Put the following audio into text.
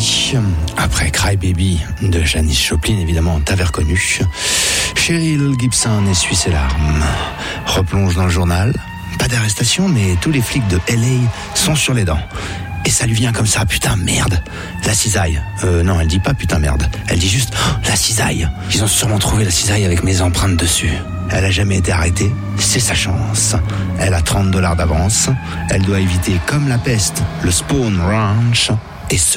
Baby. Après Cry Baby de Janis Joplin, évidemment, t'avais reconnu. Cheryl Gibson essuie ses larmes. Replonge dans le journal. Pas d'arrestation, mais tous les flics de LA sont sur les dents. Et ça lui vient comme ça, putain merde, la cisaille. Non, elle dit pas putain merde, elle dit juste la cisaille. Ils ont sûrement trouvé la cisaille avec mes empreintes dessus. Elle a jamais été arrêtée, c'est sa chance. Elle a $30 d'avance. Elle doit éviter comme la peste le Spoon Ranch et se